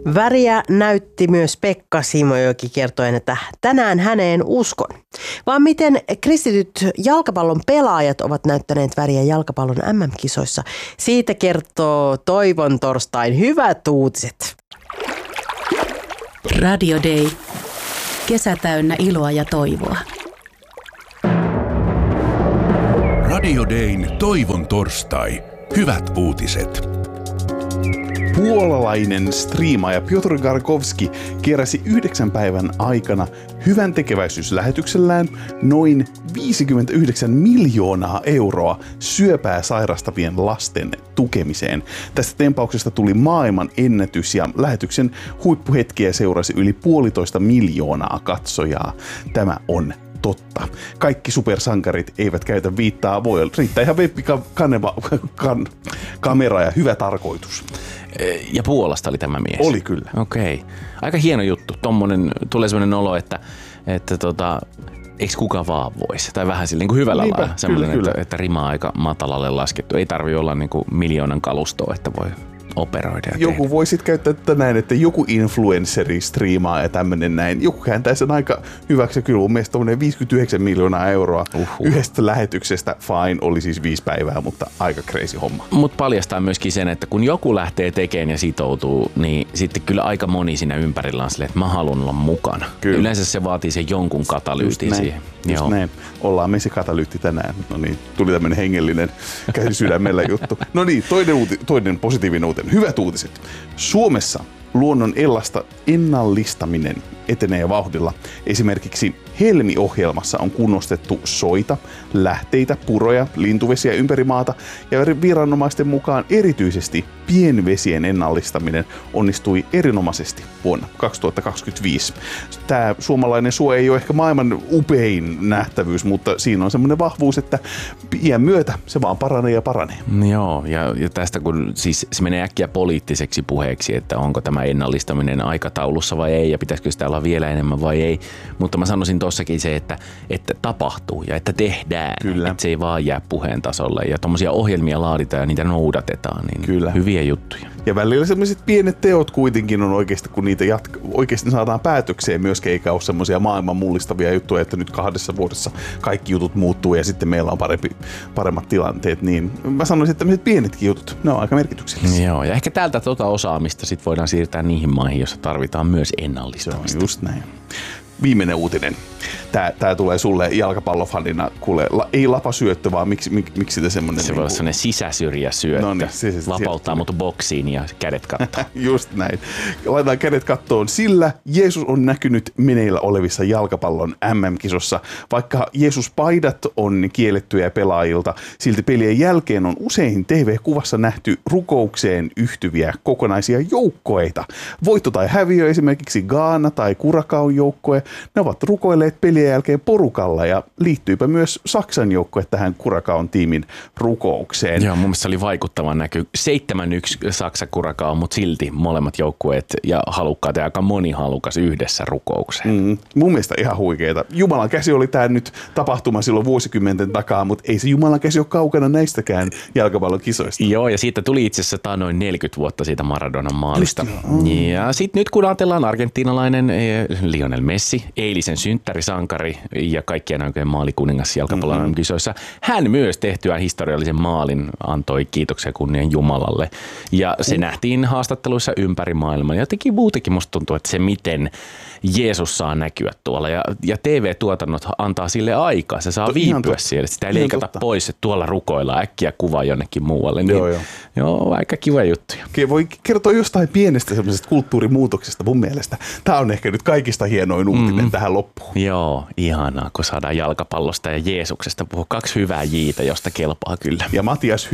Väriä näytti myös Pekka Simojoki kertoen, että tänään häneen uskon. Vaan miten kristityt jalkapallon pelaajat ovat näyttäneet väriä jalkapallon MM-kisoissa. Siitä kertoo Toivon torstain hyvät uutiset. Radio Day. Kesä täynnä iloa ja toivoa. Radio Dayn Toivon torstai. Hyvät uutiset. Puolalainen striimaaja Piotr Garkowski keräsi 9 päivän aikana hyvän tekeväisyyslähetyksellään noin 59 miljoonaa euroa syöpää sairastavien lasten tukemiseen. Tästä tempauksesta tuli maailman ennätys ja lähetyksen huippuhetkiä seurasi yli 1,5 miljoonaa katsojaa. Tämä on totta. Kaikki supersankarit eivät käytä viittaa, voi riittää ihan kamera ja hyvä tarkoitus. Ja Puolasta oli tämä mies? Oli kyllä. Okei. Aika hieno juttu. Tulee sellainen olo, että eikö kuka vaan voisi? Tai vähän sillä niin kuin hyvällä lailla. Sellainen, että rima aika matalalle laskettu. Ei tarvitse olla niin kuin miljoonan kalustoa, että voi operoida. Joku voi sitten käyttää tätä näin, että joku influensseri striimaa ja tämmöinen näin. Joku kääntää sen aika hyväksi. Kyllä mun mielestä 59 miljoonaa euroa yhdestä lähetyksestä. Fine, oli siis 5 päivää, mutta aika crazy homma. Mutta paljastaa myöskin sen, että kun joku lähtee tekemään ja sitoutuu, niin sitten kyllä aika moni siinä ympärillä on silleen, että mä haluan olla mukana. Kyllä. Yleensä se vaatii sen jonkun katalyytin siihen. Just näin. Ollaan me se katalyytti tänään. No niin, tuli tämmöinen hengellinen käsi sydämellä juttu. No niin, toinen positiivinen uutinen. Hyvät uutiset. Suomessa luonnon ennallistaminen etenee vauhdilla. Esimerkiksi Helmi-ohjelmassa on kunnostettu soita, lähteitä, puroja, lintuvesiä ympäri maata ja viranomaisten mukaan erityisesti pienvesien ennallistaminen onnistui erinomaisesti vuonna 2025. Tämä suomalainen suo ei ole ehkä maailman upein nähtävyys, mutta siinä on semmoinen vahvuus, että iän myötä se vaan paranee ja paranee. Joo, ja tästä kun siis se menee äkkiä poliittiseksi puheeksi, että onko tämä ennallistaminen aikataulussa vai ei ja pitäisikö sitä olla vielä enemmän vai ei, mutta mä sanoisin tossakin se, että tapahtuu ja että tehdään, Kyllä. että se ei vaan jää puheen tasolle ja tommosia ohjelmia laaditaan ja niitä noudatetaan, niin Kyllä. hyviä juttuja. Ja välillä sellaiset pienet teot kuitenkin on oikeasti, kun niitä oikeasti saadaan päätökseen myöskin, eikä ole semmoisia maailman mullistavia juttuja, että nyt 2 vuodessa kaikki jutut muuttuu ja sitten meillä on paremmat tilanteet, niin mä sanoisin, että tämmöiset pienetkin jutut, ne on aika merkityksellisiä. Joo, ja ehkä täältä osaamista sit voidaan siirtää niihin maihin, joissa tarvitaan myös ennallistamista. Just näin. Viimeinen uutinen. Tää tulee sulle jalkapallofanina, kuule, ei lapasyöttö, vaan miksi te semmonen... Se voi olla semmonen sisäsyrjäsyöttö. No niin, vapauttaa mut boksiin ja kädet kattoon. Just näin. Laitetaan kädet kattoon, sillä Jeesus on näkynyt meneillä olevissa jalkapallon MM-kisossa. Vaikka Jeesus-paidat on kiellettyjä pelaajilta, silti pelien jälkeen on usein TV-kuvassa nähty rukoukseen yhtyviä kokonaisia joukkoeita. Voitto tai häviö, esimerkiksi Ghana tai Curaçao joukkue, ne ovat rukoilleet pelien jälkeen porukalla ja liittyypä myös Saksan joukkue tähän Curaçaon tiimin rukoukseen. Joo, mun mielestä se oli vaikuttavan näky. 7-1 Saksa Curaçao, mutta silti molemmat joukkueet ja halukkaat ja aika moni halukas yhdessä rukoukseen. Mun mielestä ihan huikeeta. Jumalan käsi oli tää nyt tapahtuma silloin vuosikymmenten takaa, mutta ei se Jumalan käsi ole kaukana näistäkään jalkapallon kisoista. Joo, ja siitä tuli itse asiassa noin 40 vuotta siitä Maradonan maalista. Ja sitten nyt kun ajatellaan argentiinalainen Lionel Messi, eilisen synttärisankari ja kaikkien aikojen maalikuningas jalkapallon kisoissa, hän myös tehtyään historiallisen maalin antoi kiitoksia kunnian Jumalalle. Ja se nähtiin haastatteluissa ympäri maailmaa. Ja jotenkin muutenkin musta tuntuu, että se miten Jeesus saa näkyä tuolla ja TV-tuotannot antaa sille aikaa. Se saa viipyä siellä. Sitä ei leikata pois, että tuolla rukoillaan äkkiä kuva jonnekin muualle. Niin, joo, aika kiva juttuja. Voi kertoa jostain pienestä semmoisesta kulttuurimuutoksesta mun mielestä. Tämä on ehkä nyt kaikista hienoin uutinen tähän loppuun. Joo, ihanaa, kun saadaan jalkapallosta ja Jeesuksesta puhua 2 hyvää jiitä, josta kelpaa kyllä. Ja Matias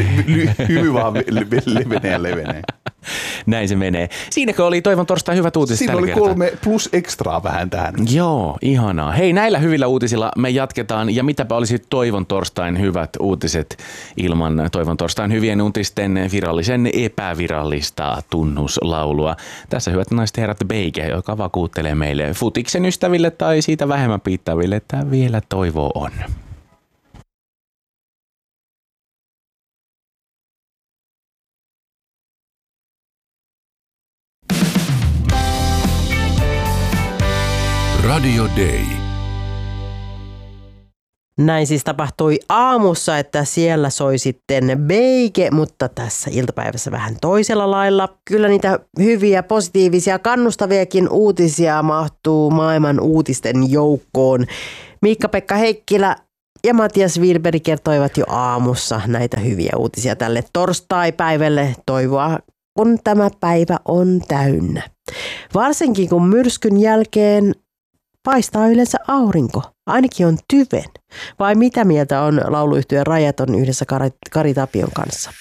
hymy vaan levenee. Näin se menee. Siinäkö oli Toivon torstai hyvät uutiset Siinä tällä oli kertaa? 3 plus ekstraa vähän tähän. Joo, ihanaa. Hei, näillä hyvillä uutisilla me jatketaan. Ja mitäpä olisi Toivon torstain hyvät uutiset ilman Toivon torstain hyvien uutisten virallisen epävirallista tunnuslaulua. Tässä hyvät naiset herrat Beike, joka vakuuttelee meille futiksen ystäville tai siitä vähemmän piittaaville, että vielä toivo on. Radio Day. Näin siis tapahtui aamussa, että siellä soi sitten Beike, mutta tässä iltapäivässä vähän toisella lailla. Kyllä niitä hyviä, positiivisia, kannustaviakin uutisia mahtuu maailman uutisten joukkoon. Miikka-Pekka Heikkilä ja Matias Wihlberg kertoivat jo aamussa näitä hyviä uutisia tälle torstaipäivälle. Toivoa, kun tämä päivä on täynnä. Varsinkin kun myrskyn jälkeen paistaa yleensä aurinko. Ainakin on tyven. Vai mitä mieltä on lauluyhtyeen Rajaton yhdessä Kari Tapion kanssa?